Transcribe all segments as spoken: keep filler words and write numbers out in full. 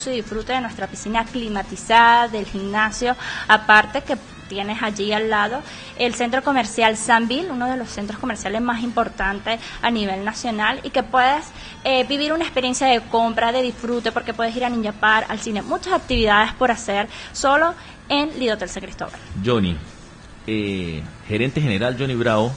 y disfrute de nuestra piscina climatizada, del gimnasio, aparte que tienes allí al lado el centro comercial Sanville, uno de los centros comerciales más importantes a nivel nacional, y que puedes eh, vivir una experiencia de compra, de disfrute, porque puedes ir a Ninja Park, al cine, muchas actividades por hacer solo en Lidotel San Cristóbal. Johnny, eh, gerente general Johnny Bravo,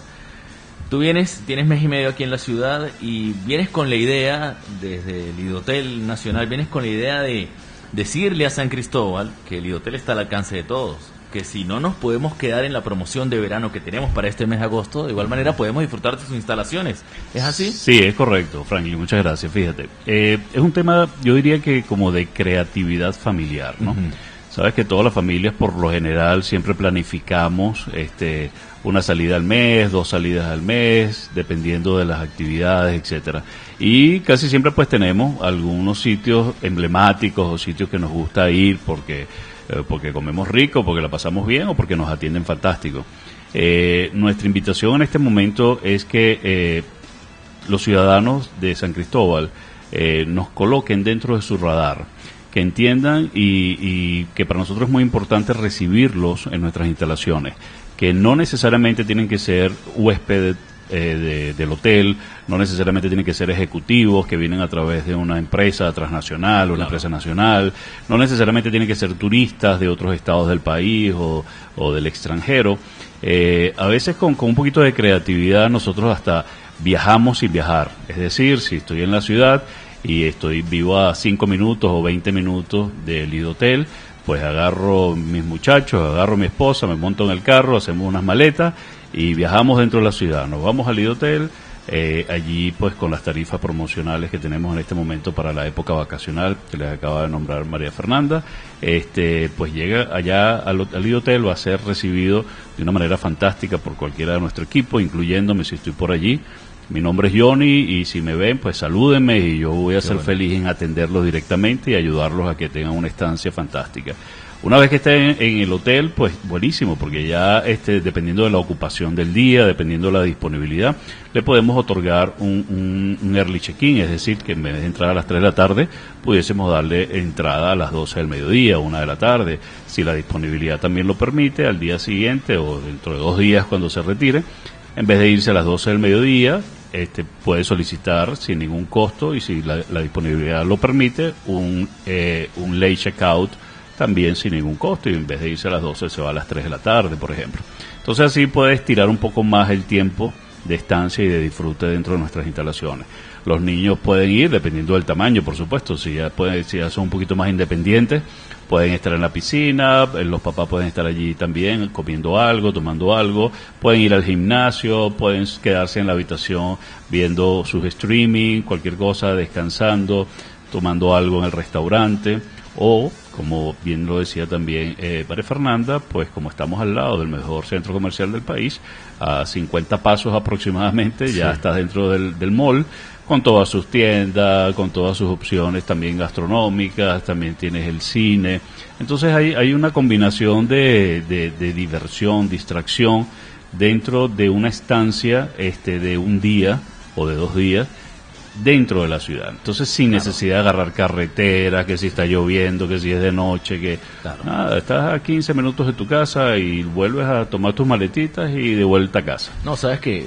tú vienes, tienes mes y medio aquí en la ciudad y vienes con la idea, desde el Lidotel Nacional, vienes con la idea de decirle a San Cristóbal que el Lidotel está al alcance de todos, que si no nos podemos quedar en la promoción de verano que tenemos para este mes de agosto, de igual manera podemos disfrutar de sus instalaciones. ¿Es así? Sí, es correcto, Franklin, muchas gracias. Fíjate, eh, es un tema, yo diría que como de creatividad familiar, ¿no? Uh-huh. Sabes que todas las familias por lo general siempre planificamos este una salida al mes, dos salidas al mes, dependiendo de las actividades, etcétera. Y casi siempre pues tenemos algunos sitios emblemáticos o sitios que nos gusta ir porque eh, porque comemos rico, porque la pasamos bien o porque nos atienden fantástico. Eh, nuestra invitación en este momento es que eh, los ciudadanos de San Cristóbal eh, nos coloquen dentro de su radar, que entiendan y, y que para nosotros es muy importante recibirlos en nuestras instalaciones, que no necesariamente tienen que ser huéspedes eh, de, del hotel, no necesariamente tienen que ser ejecutivos que vienen a través de una empresa transnacional o una claro. empresa nacional, no necesariamente tienen que ser turistas de otros estados del país o, o del extranjero. Eh, a veces con, con un poquito de creatividad nosotros hasta viajamos sin viajar, es decir, si estoy en la ciudad y estoy vivo a cinco minutos o veinte minutos del Lidotel, pues agarro mis muchachos, agarro mi esposa, me monto en el carro, hacemos unas maletas y viajamos dentro de la ciudad. Nos vamos al Lidotel, eh, allí pues con las tarifas promocionales que tenemos en este momento para la época vacacional, que les acaba de nombrar María Fernanda, este pues llega allá al, al Lidotel, va a ser recibido de una manera fantástica por cualquiera de nuestro equipo, incluyéndome si estoy por allí. Mi nombre es Johnny y si me ven, pues salúdenme y yo voy a Qué ser bueno. feliz en atenderlos directamente y ayudarlos a que tengan una estancia fantástica. Una vez que estén en el hotel, pues buenísimo, porque ya este, dependiendo de la ocupación del día, dependiendo de la disponibilidad, le podemos otorgar un, un, un early check-in, es decir, que en vez de entrar a las tres de la tarde, pudiésemos darle entrada a las doce del mediodía, una de la tarde, si la disponibilidad también lo permite, al día siguiente o dentro de dos días cuando se retire. En vez de irse a las doce del mediodía, este, puede solicitar sin ningún costo y si la, la disponibilidad lo permite, un, eh, un late checkout también sin ningún costo y en vez de irse a las doce se va a las tres de la tarde, por ejemplo. Entonces así puede estirar un poco más el tiempo de estancia y de disfrute dentro de nuestras instalaciones. Los niños pueden ir, dependiendo del tamaño, por supuesto, si ya, pueden, si ya son un poquito más independientes, pueden estar en la piscina, los papás pueden estar allí también comiendo algo, tomando algo, pueden ir al gimnasio, pueden quedarse en la habitación viendo sus streaming, cualquier cosa, descansando, tomando algo en el restaurante, o, como bien lo decía también eh, María Fernanda, pues como estamos al lado del mejor centro comercial del país, a cincuenta pasos aproximadamente, sí. ya está dentro del, del mall, con todas sus tiendas, con todas sus opciones también gastronómicas, también tienes el cine. Entonces hay, hay una combinación de, de, de diversión, distracción dentro de una estancia este, de un día o de dos días dentro de la ciudad. Entonces sin claro. necesidad de agarrar carretera, que si está lloviendo, que si es de noche, que claro. nada, estás a quince minutos de tu casa y vuelves a tomar tus maletitas y de vuelta a casa. No, sabes que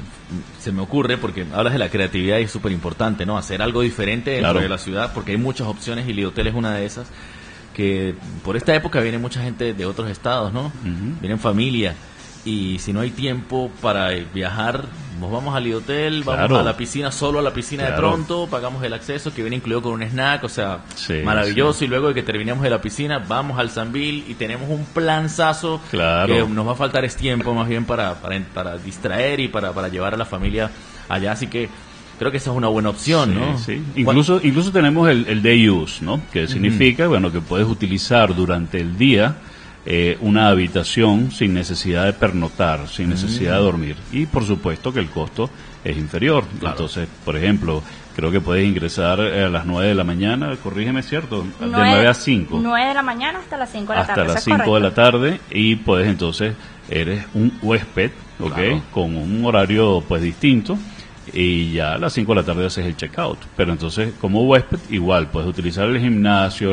se me ocurre, porque hablas de la creatividad y es súper importante, ¿no? Hacer algo diferente dentro claro. de la ciudad, porque hay muchas opciones y Lidotel es una de esas, que por esta época viene mucha gente de otros estados, ¿no? Uh-huh. Vienen familia, y si no hay tiempo para viajar, nos vamos al Lidotel, vamos claro. a la piscina, solo a la piscina claro. de pronto, pagamos el acceso que viene incluido con un snack, o sea, sí, maravilloso, sí. y luego de que terminemos de la piscina, vamos al Sanville y tenemos un planzazo, claro. que nos va a faltar es tiempo más bien para, para, para distraer y para, para llevar a la familia allá, así que creo que esa es una buena opción, sí, ¿no? Sí. Incluso, incluso tenemos el, el day use, ¿no? Que significa, uh-huh. bueno, que puedes utilizar durante el día Eh, una habitación sin necesidad de pernoctar, sin necesidad mm. de dormir. Y por supuesto que el costo es inferior. Claro. Entonces, por ejemplo, creo que puedes ingresar a las nueve de la mañana, corrígeme, ¿cierto? De nueve a cinco. nueve de la mañana hasta las cinco de la tarde. Hasta las cinco de la tarde y puedes entonces, eres un huésped, ¿ok? Claro. Con un horario pues distinto y ya a las cinco de la tarde haces el checkout. Pero entonces, como huésped, igual, puedes utilizar el gimnasio,